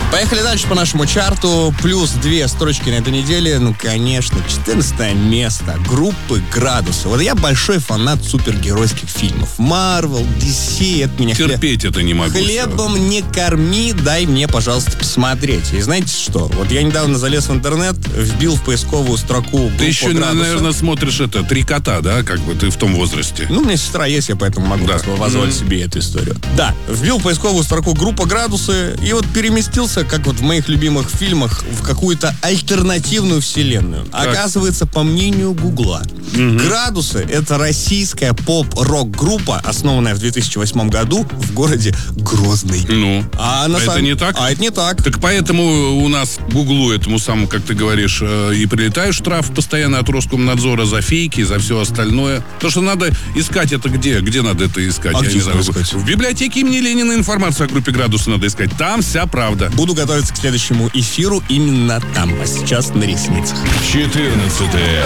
Поехали дальше по нашему чарту. Плюс 2 строчки на этой неделе. Ну, конечно, 14 место группы «Градусы». Вот я большой фанат супергеройских фильмов. Марвел, DC, это меня... Терпеть это не могу. Хлебом не корми, дай мне, пожалуйста, посмотреть. И знаете что? Вот я недавно залез в интернет, вбил в поисковую строку группу Ты еще, «Градусы». наверное, смотришь это «Три кота», да? Как бы ты в том возрасте. Ну, у меня сестра есть, я поэтому могу позволить себе эту историю. Да, вбил в поисковую строку группа «Градусы» и вот переместился, как вот в моих любимых фильмах, в какую-то альтернативную вселенную. Оказывается, по мнению Гугла, «Градусы» — это российская поп-рок-группа, основанная в 2008 году в городе Грозный. Ну, это не так? А это не так. Так поэтому у нас Гуглу, этому самому, как ты говоришь, и прилетает штраф постоянно от Роскомнадзора за фейки, за все остальное. То, что надо искать это где? Где надо это искать? А я где не знаю. искать? В библиотеке имени Ленина информацию о группе «Градусы» надо искать. Там вся правда. Буду готовиться к следующему эфиру именно там. А сейчас на ресницах. 14